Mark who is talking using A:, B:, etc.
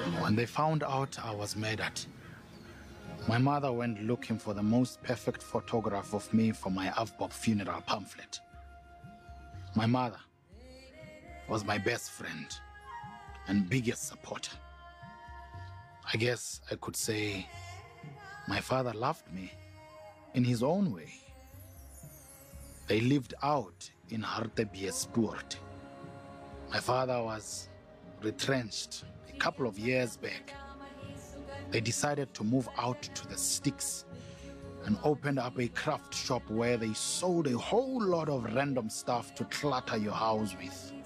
A: When they found out I was murdered, my mother went looking for the most perfect photograph of me for my Avbob funeral pamphlet. My mother was my best friend and biggest supporter. I guess I could say my father loved me in his own way. They lived out in Hartbeespoort. My father was retrenched a couple of years back. They decided to move out to the sticks and opened up a craft shop where they sold a whole lot of random stuff to clutter your house with.